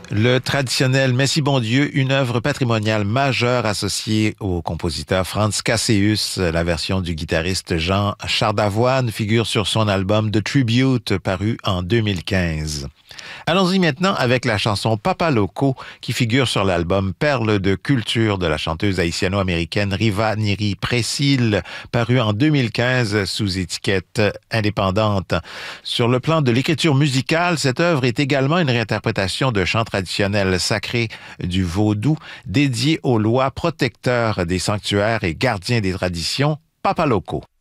Le traditionnel Messie bon Dieu, une œuvre patrimoniale majeure associée au compositeur Franz Casseus. La version du guitariste Jean Chardavoine figure sur son album The Tribute, paru en 2015. Allons-y maintenant avec la chanson Papa Loco qui figure sur l'album Perle de culture de la chanteuse haïtiano-américaine Riva Niri Précile, paru en 2015 sous étiquette indépendante. Sur le plan de l'écriture musicale, cette œuvre est également une réinterprétation de chants traditionnels sacrés du vaudou dédiés aux lois protecteurs des sanctuaires et gardiens des traditions, Papa Loco.